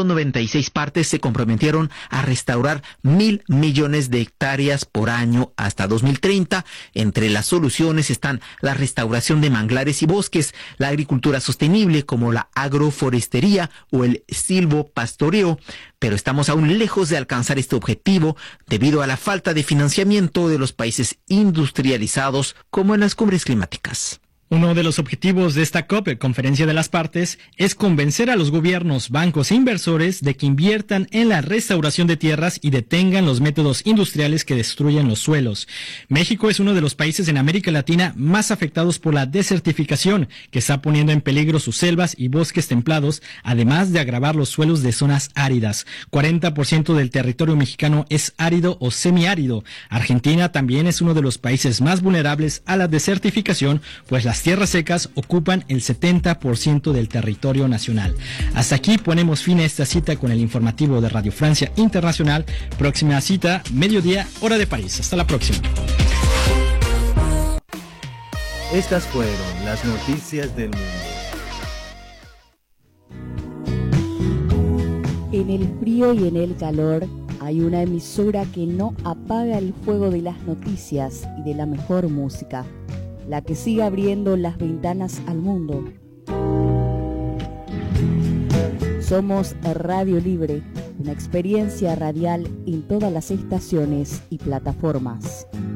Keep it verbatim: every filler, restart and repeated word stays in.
ciento noventa y seis partes se comprometieron a restaurar mil millones de hectáreas por año hasta dos mil treinta. Entre las soluciones están la restauración de manglares y bosques, la agricultura sostenible como la agroforestería o el silvopastoreo, pero estamos aún lejos de alcanzar este objetivo debido a la falta de financiamiento de los países industrializados como en las cumbres climáticas. Uno de los objetivos de esta COP, Conferencia de las Partes, es convencer a los gobiernos, bancos e inversores de que inviertan en la restauración de tierras y detengan los métodos industriales que destruyen los suelos. México es uno de los países en América Latina más afectados por la desertificación, que está poniendo en peligro sus selvas y bosques templados, además de agravar los suelos de zonas áridas. cuarenta por ciento del territorio mexicano es árido o semiárido. Argentina también es uno de los países más vulnerables a la desertificación, pues las tierras secas ocupan el setenta por ciento del territorio nacional. Hasta aquí ponemos fin a esta cita con el informativo de Radio Francia Internacional. Próxima cita, mediodía, hora de París. Hasta la próxima. Estas fueron las noticias del mundo. En el frío y en el calor hay una emisora que no apaga el fuego de las noticias y de la mejor música, la que sigue abriendo las ventanas al mundo. Somos Radio Libre, una experiencia radial en todas las estaciones y plataformas.